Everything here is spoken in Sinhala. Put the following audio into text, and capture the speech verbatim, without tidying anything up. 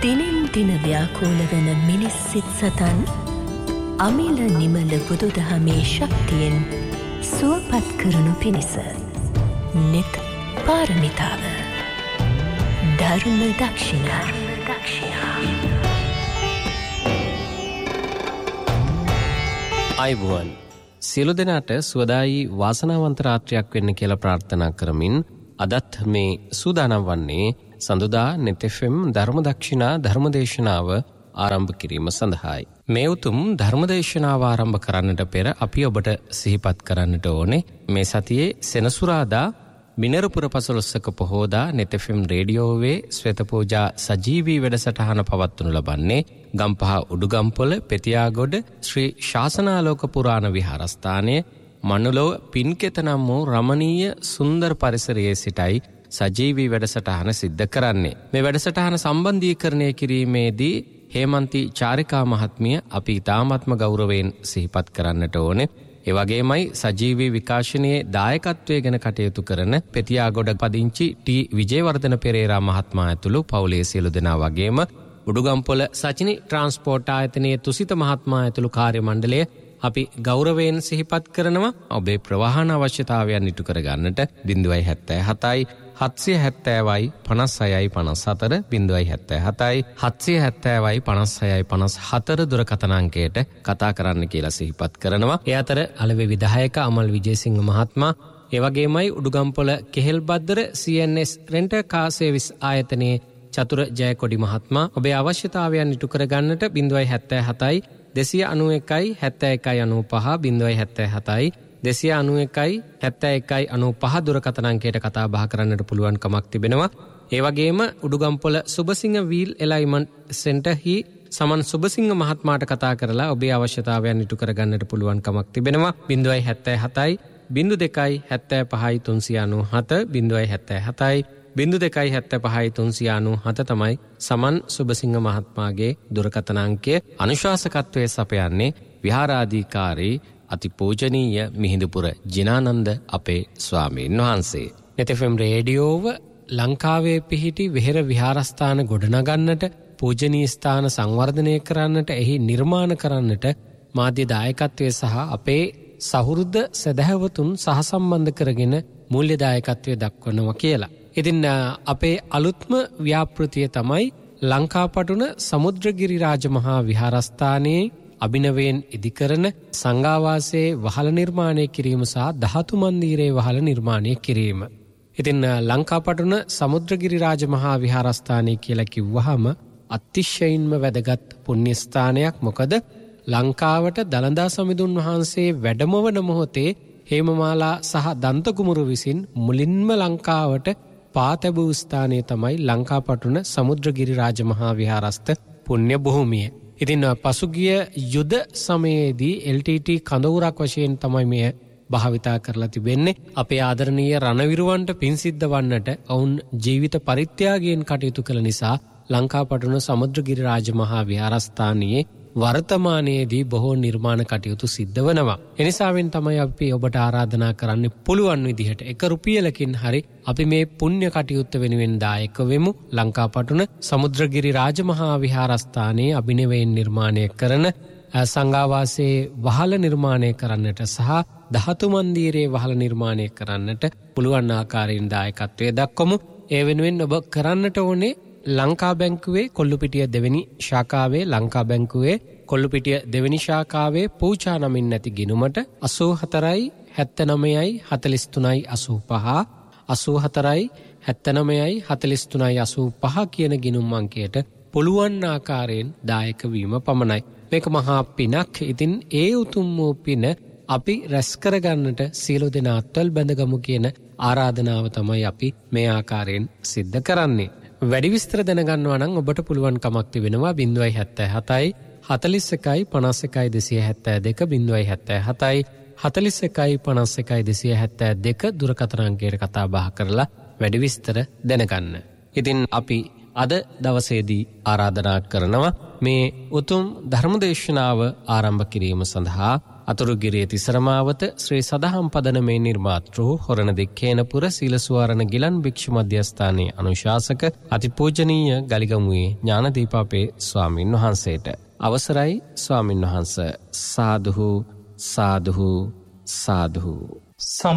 දිනෙන් දින ව්‍යාකූල වන මිනිස් සිත් සතන් අමිල නිමල බුදුදහමේ ශක්තියෙන් සුවපත් කරනු පිණිස නිත් පාරමිතාව ධර්ම දක්ෂිනා අයිබුවන් සියලු දෙනාට සුවදායි වාසනාවන්ත රාත්‍රියක් වෙන්න කියලා ප්‍රාර්ථනා කරමින් අදත් මේ සූදානම් වන්නේ සඳුදා නෙත් එෆ් එම් ධර්මදක්ෂිනා ධර්මදේශනාව ආරම්භ කිරීම සඳහායි. මේ උතුම් ධර්මදේශනාව ආරම්භ කරන්නට පෙර අපි ඔබට සිහිපත් කරන්නට ඕනේ මේ සතියේ සෙනසුරාදා මිනරපුර පසළොස්වක පොහෝදා නෙත් එෆ් එම් රේඩියෝවේ ශ්වේත පූජා සජීවී වැඩසටහන පවත්වනු ලබන්නේ ගම්පහ උඩුගම්පොළ පෙතියාගොඩ ශ්‍රී ශාසනාලෝක පුරාණ විහාරස්ථානයේ මනුලොව පින්කෙත නම් වූ රමණීය සුන්දර පරිසරයේ සිටයි සජීවී වැඩසටහන සිද්ධ කරන්නේ. මේ වැඩසටහන සම්බන්ධීකරණය කිරීමේදී හේමන්ති චාරිකා මහත්මිය අපි ඉතාමත්ම ගෞරවයෙන් සිහිපත් කරන්නට ඕනේ. ඒ වගේමයි සජීවී විකාශනයේ දායකත්වය ගැන කටයුතු කරන පෙතියාගොඩ පදිංචි ටී විජේවර්ධන පෙරේරා මහත්මයා ඇතුළු පවුලේ සියලු දෙනා වගේම උඩුගම්පොළ සචිනි ට්‍රාන්ස්පෝර්ට් ආයතනයේ තුසිත මහත්මයා ඇතුළු කාර්ය මණ්ඩලය අපි ගෞරවයෙන් සිහිපත් කරනවා. ඔබේ ප්‍රවාහන අවශ්‍යතාවයන් ඉටු කර ගන්නට බිංදුවයි හැත්තෑ හතයි හත්සිය හැත්තෑවයි පනස් හයයි පනස් හතර බිංදුවයි හැත්තෑ හතයි හත්සිය හැත්තෑවයි පනස් හයයි පනස් හතර දුරකථන අංකයට කතා කරන්න කියලා සිහිපත් කරනවා. ඒ අතර අලෙවි විධායක අමල් විජේසිංහ මහත්මයා, ඒ වගේමයි උඩුගම්පොළ කෙහෙල්බද්දර සී එන් එස් රෙන්ටර් කාර් සර්විස් ආයතනයේ චතුර ජයකොඩි මහත්මයා ඔබේ අවශ්‍යතාවයන් ඉටු කර ගන්නට බිංදුවයි හැත්තෑ හතයි දෙසිය අනූ එකයි හැත්තෑ එකයි අනූ පහ බිංදුවයි හැත්තෑ හතයි දෙසිය අනූ එකයි හැත්තෑ එකයි අනූ පහ දුරකථන අංකයට කතා බහ කරන්නට පුළුවන් කමක් තිබෙනවා. ඒ වගේම උඩුගම්පොළ සුබසිංහ වීල් එලයින්මන්ට් සෙන්ටර් හි සමන් සුබසිංහ මහත්මයාට කතා කරලා ඔබේ අවශ්‍යතාවයන් ඉටු කර ගන්නට පුළුවන් කමක් තිබෙනවා. බිංදුවයි හැත්තෑ හතයි බිංදු දෙකයි හැත්තෑ පහයි තුන්සිය අනූ හත බිංදුවයි හැත්තෑ හතයි බිංදු දෙකයි හැත්තෑ පහයි තුන්සිය අනූ හත තමයි සමන් සුබසිංහ මහත්මයාගේ දුරකථන අංකය. අනුශාසකත්වයේ සපයන්නේ විහාරාධිකාරී අතිපූජනීය මිහිඳුපුර ජිනානන්ද අපේ ස්වාමීන් වහන්සේ. නෙත් එෆ් එම් රේඩියෝව ලංකාවේ පිහිටි වෙහෙර විහාරස්ථාන ගොඩනගන්නට, පූජනීය ස්ථාන සංවර්ධනය කරන්නට, එහි නිර්මාණ කරන්නට මාධ්‍ය දායකත්වය සහ අපේ සහෘද සදහැවතුන් සහසම්බන්ධ කරගෙන මූල්‍ය දායකත්වය දක්වනවා කියලා. ඉතින් අපේ අලුත්ම ව්‍යාපෘතිය තමයි ලංකාපටුන සමුද්‍රගිරි රාජමහා විහාරස්ථානයේ අභිනවයෙන් ඉදිකරන සංඝාවාසයේ වහල නිර්මාණය කිරීම සහ ධාතු මන්දිරයේ වහල නිර්මාණය කිරීම. ඉතින් ලංකාපටුන සමුද්‍රගිරි රාජමහා විහාරස්ථානය කියලා කිව්වහම අතිශයින්ම වැදගත් පුණ්‍ය ස්ථානයක්. මොකද ලංකාවට දළදා සමිඳුන් වහන්සේ වැඩමවන මොහොතේ හේමමාලා සහ දන්තකුමරු විසින් මුලින්ම ලංකාවට පාතැබූ ස්ථානය තමයි ලංකාපටුන සමුද්‍රගිරි රාජමහා විහාරස්ථ පුණ්‍ය භූමිය. ඉතින් පසුගිය යුද සමයේදී එල් ටී ටී කඳවුරක් වශයෙන් තමයි මෙය භාවිතා කරලා තිබෙන්නේ. අපේ ආදරණීය රණවිරුවන්ට පින් සිද්ධ වන්නට ඔවුන් ජීවිත පරිත්‍යාගයෙන් කටයුතු කළ නිසා ලංකාපටුන සමුද්‍රගිරි රාජමහා විහාරස්ථානයේ වර්තමානයේදී බොහෝ නිර්මාණ කටයුතු සිද්ධ වනවා. එනිසාවෙන් තමයි අපි ඔබට ආරාධනා කරන්න පුළුවන් විදිහට එක රුපියලකින් හරි අපි මේ පුණ්‍ය කටයුත්ත වෙනුවෙන් දායක වෙමු. ලංකාපටුන සමුද්‍රගිරි රාජමහා විහාරස්ථානයේ අභිනවයෙන් නිර්මාණය කරන සංඝාවාසයේ වහල නිර්මාණය කරන්නට සහ ධාතු මන්දිරයේ වහල නිර්මාණය කරන්නට පුළුවන් ආකාරයෙන් දායකත්වය දක්වමු. ඒ වෙනුවෙන් ඔබ කරන්නට ඕනේ ලංකා බැංකුවේ කොල්ලුපිටිය දෙවෙනි ශාඛාවේ ලංකා බැංකුවේ කොල්ලුපිටිය දෙවෙනි ශාඛාවේ පූජා නමින් නැති ගිණුමට අසූ හතරයි හැත්තෑනවයයි හතළිස් තුනයි අසූ පහ අසූ හතරයි හැත්තෑනවයයි හතළිස් තුනයි අසූ පහ කියන ගිණුම් අංකයට පුළුවන් ආකාරයෙන් දායක වීම පමණයි. මේක මහා පිනක්. ඉතින් ඒ උතුම් වූ පින අපි රැස් කරගන්නට සියලු දෙනා අත්වල බැඳගමු කියන ආරාධනාව තමයි අපි මේ ආකාරයෙන් සිද්ධ කරන්නේ. වැඩි විස්තර දැනගන්නවා නම් ඔබට පුළුවන් කමක් තිබෙනවා බිංදුවයි හැත්තෑ හතයි හතළිස් එකයි පනස් එකයි දෙසිය හැත්තෑ දෙක බිංදුවයි හැත්තෑ හතයි හතළිස් එකයි පනස් එකයි දෙසිය හැත්තෑ දෙක දුරකථන අංකයට කතා බහ කරලා වැඩි විස්තර දැනගන්න. ඉතින් අපි අද දවසේදී ආරාධනා කරනවා මේ උතුම් ධර්මදේශනාව ආරම්භ කිරීම සඳහා අතුරුගිරිය තිසරමාවත ශ්‍රී සදහම් පදනමේ නිර්මාතෘ හොරණ දෙක්කේනපුර සීලසුවාරණ ගිලන් භික්ෂු මධ්‍යස්ථානයේ අනුශාසක අතිපූජනීය ගලිගමුවේ ඥානදීපාපේ ස්වාමින් වහන්සේට අවසරයි ස්වාමින් වහන්ස. සාදුහු සාදුහු සාදුහු.